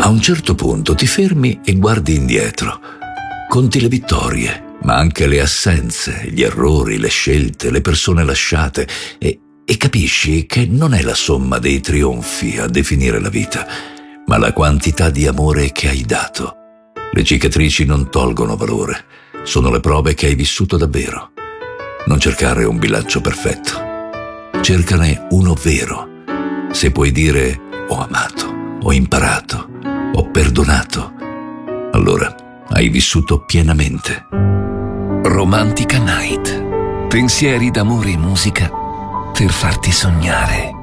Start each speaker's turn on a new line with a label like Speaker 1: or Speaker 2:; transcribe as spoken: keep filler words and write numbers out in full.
Speaker 1: un certo punto ti fermi e guardi indietro. Conti le vittorie, ma anche le assenze, gli errori, le scelte, le persone lasciate e, e capisci che non è la somma dei trionfi a definire la vita, ma la quantità di amore che hai dato. Le cicatrici non tolgono valore, sono le prove che hai vissuto davvero. Non cercare un bilancio perfetto, cercane uno vero. Se puoi dire ho amato, ho imparato, ho perdonato, allora hai vissuto pienamente.
Speaker 2: Romantica Night. Pensieri d'amore e musica per farti sognare.